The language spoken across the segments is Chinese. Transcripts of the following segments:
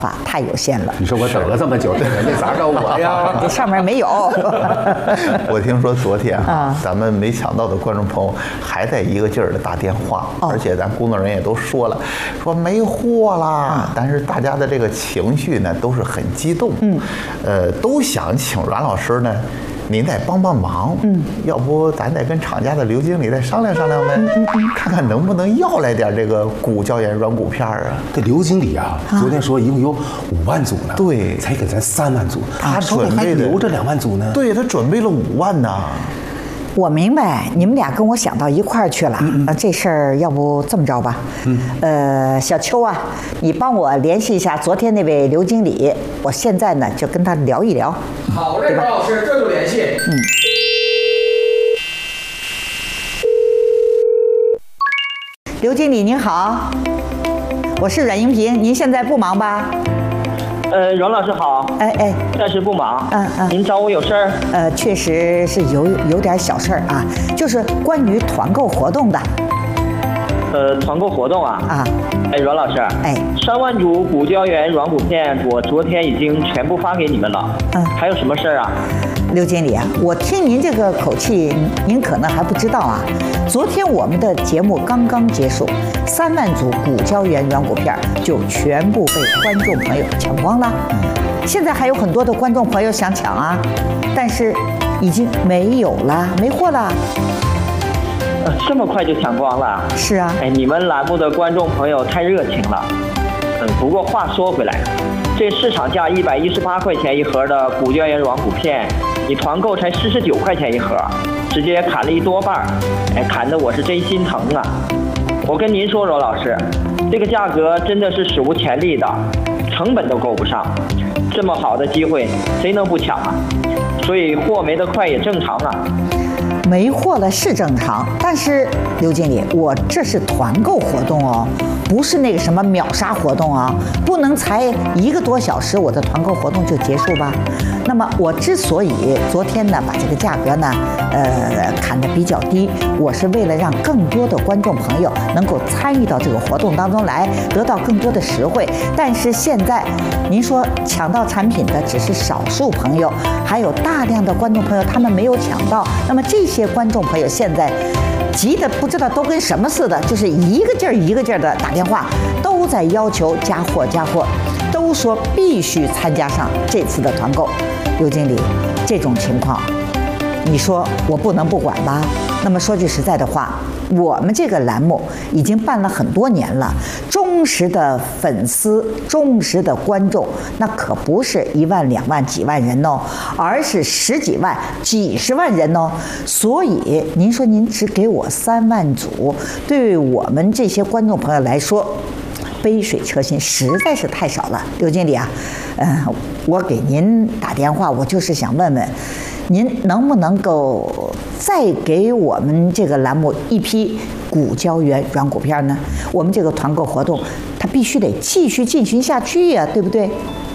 太有限了。 你说我等了这么久，人家咋找我呀？ 这上面没有。 我听说昨天咱们没抢到的观众朋友还在一个劲儿的打电话，而且咱工作人员也都说了，说没货啦。但是大家的这个情绪呢，都是很激动，都想请阮老师呢。您再帮帮忙，要不咱再跟厂家的刘经理再商量商量呗，看看能不能要来点这个骨胶原软骨片啊。 这刘经理啊，昨天说一共有5万组呢， 对， 才给咱3万组， 他准备还留着2万组呢。 对，他准备了5万呢。 我明白，你们俩跟我想到一块儿去了。这事儿要不这么着吧？小邱啊，你帮我联系一下昨天那位刘经理，我现在呢就跟他聊一聊。 好嘞，阮老师，这就联系。 刘经理您好，我是阮英平，您现在不忙吧？ 阮老师好。暂时不忙。您找我有事儿？ 确实是有点小事儿啊，就是关于团购活动的。 团购活动啊？阮老师。3万组骨胶原软骨片，我昨天已经全部发给你们了。还有什么事儿啊？ 刘经理啊，我听您这个口气，您可能还不知道啊。昨天我们的节目刚刚结束，3万组骨胶原软骨片就全部被观众朋友抢光了。现在还有很多的观众朋友想抢啊，但是已经没有了，没货了。 这么快就抢光了？ 是啊。 你们栏目的观众朋友太热情了。不过话说回来，这市场价118块钱一盒的骨胶原软骨片，你团购才49块钱一盒，直接砍了1多半，砍得我是真心疼啊！我跟您说，阮老师，这个价格真的是史无前例的，成本都够不上，这么好的机会，谁能不抢啊？所以货没得快也正常啊。 没货了是正常，但是刘经理，我这是团购活动哦，不是那个什么秒杀活动啊，不能才1个多小时我的团购活动就结束吧？那么我之所以昨天呢把这个价格呢砍得比较低，我是为了让更多的观众朋友能够参与到这个活动当中来，得到更多的实惠。但是现在您说抢到产品的只是少数朋友，还有大量的观众朋友他们没有抢到，那么这些观众朋友现在急得不知道都跟什么似的，就是一个劲儿的打电话，都在要求加货，都说必须参加上这次的团购。刘经理，这种情况，你说我不能不管吧？那么说句实在的话，我们这个栏目已经办了很多年了，忠实的粉丝、忠实的观众，那可不是1万、2万、几万人哦，而是10几万、几十万人哦。所以您说您只给我3万组，对我们这些观众朋友来说，杯水车薪，实在是太少了。刘经理啊，我给您打电话，我就是想问问，您能不能够再给我们这个栏目一批骨胶原软骨片呢？我们这个团购活动，它必须得继续进行下去呀，对不对？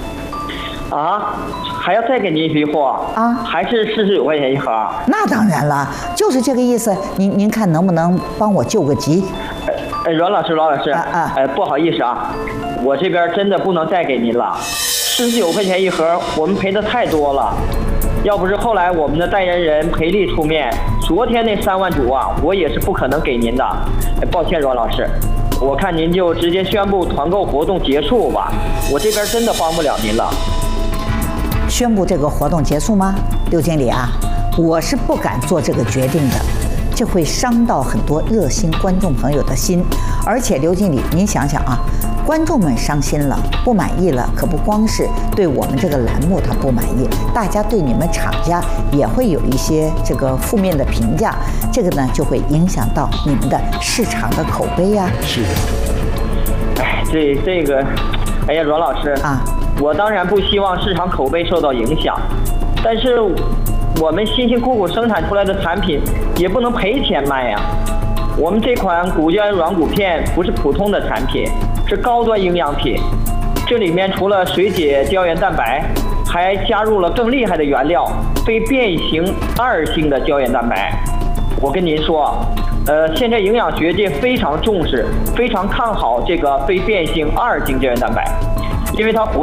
还要再给您一批货还是49块钱一盒？ 那当然了，就是这个意思。您看能不能帮我救个急？ 阮老师，不好意思啊，我这边真的不能再给您了。49块钱一盒，我们赔的太多了。要不是后来我们的代言人赔力出面，昨天那3万组啊，我也是不可能给您的。抱歉，阮老师，我看您就直接宣布团购活动结束吧，我这边真的帮不了您了。 宣布这个活动结束吗？刘经理啊，我是不敢做这个决定的，这会伤到很多热心观众朋友的心。而且刘经理，您想想啊，观众们伤心了，不满意了，可不光是对我们这个栏目他不满意，大家对你们厂家也会有一些这个负面的评价，这个呢就会影响到你们的市场的口碑呀。 是的。 这个，阮老师我当然不希望市场口碑受到影响，但是我们辛辛苦苦生产出来的产品也不能赔钱卖呀。我们这款骨胶原软骨片不是普通的产品，是高端营养品。这里面除了水解胶原蛋白，还加入了更厉害的原料——非变形2型的胶原蛋白。我跟您说，现在营养学界非常重视、非常看好这个非变形2型胶原蛋白，因为它活